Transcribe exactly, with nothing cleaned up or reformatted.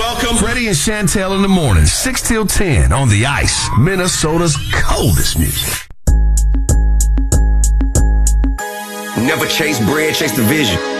welcome. Freddie and Chantel in the morning, six till ten on The Ice, Minnesota's coldest music. Never chase bread, chase the vision.